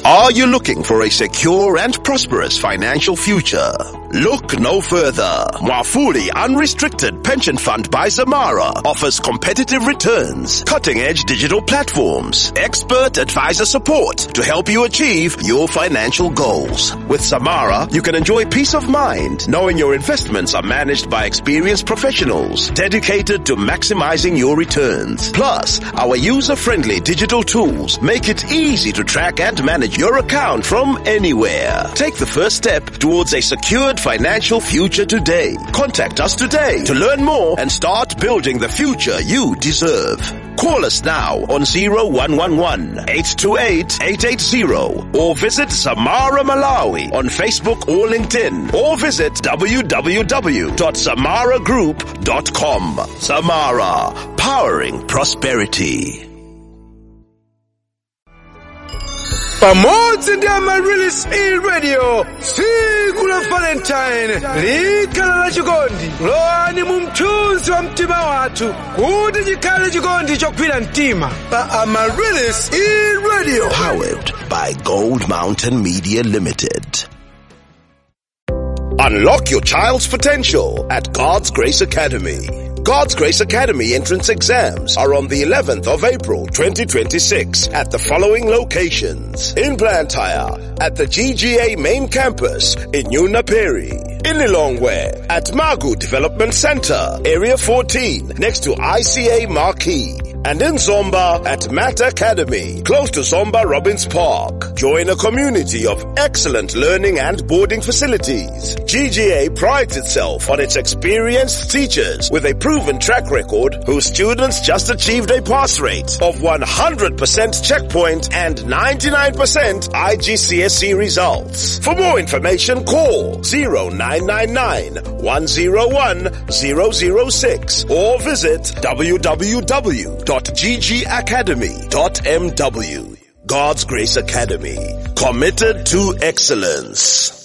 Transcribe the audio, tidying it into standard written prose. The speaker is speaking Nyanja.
Are you looking for a secure and prosperous financial future? Look no further. Mwafuli Unrestricted Pension Fund by Zamara offers competitive returns, cutting-edge digital platforms, expert advisor support to help you achieve your financial goals. With Zamara, you can enjoy peace of mind knowing your investments are managed by experienced professionals dedicated to maximizing your returns. Plus, our user-friendly digital tools make it easy to track and manage your account from anywhere. Take the first step towards a secured financial future today. Contact us today to learn more and start building the future you deserve. Call us now on 0111-828-880 or visit Zamara Malawi on Facebook or LinkedIn or visit www.zamaragroup.com. Zamara, powering prosperity. Pamodzi ndi Amaryllis E-Radio, tsiku la Valentine, likhala la chikondi. Lowani mu mthunzi wa mtima wathu, kuti chikhale chikondi chokwira mtima. Pa Amaryllis E-Radio. Powered by Gold Mountain Media Limited. Unlock your child's potential at God's Grace Academy. God's Grace Academy entrance exams are on the 11th of April 2026 at the following locations. In Blantyre, at the GGA main campus in Nyunaperi. In Lilongwe, at Magu Development Center, Area 14, next to ICA Marquee. And in Zomba at Matt Academy, close to Zomba Robbins Park. Join a community of excellent learning and boarding facilities. GGA prides itself on its experienced teachers with a proven track record whose students just achieved a pass rate of 100% checkpoint and 99% IGCSE results. For more information, call 0999-101-006 or visit www.ggacademy.mw. God's Grace Academy, committed to excellence.